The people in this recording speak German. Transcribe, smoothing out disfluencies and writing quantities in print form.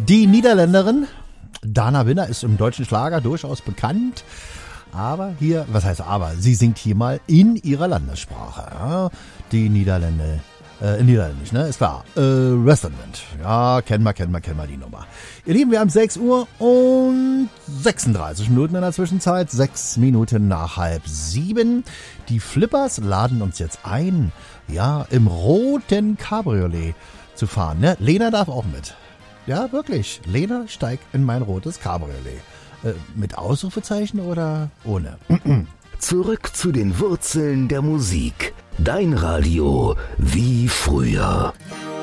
Die Niederländerin Dana Winner ist im deutschen Schlager durchaus bekannt. Aber hier, was heißt aber? Sie singt hier mal in ihrer Landessprache. Ja? Die Niederländer, Niederländisch, ne? Ist klar. Restaurant. Ja, kennen wir die Nummer. Ihr Lieben, wir haben 6 Uhr und 36 Minuten in der Zwischenzeit. 6 Minuten nach 6:30. Die Flippers laden uns jetzt ein, ja, im roten Cabriolet zu fahren, ne? Lena darf auch mit. Ja, wirklich. Lena steigt in mein rotes Cabriolet. Mit Ausrufezeichen oder ohne? Zurück zu den Wurzeln der Musik. Dein Radio wie früher.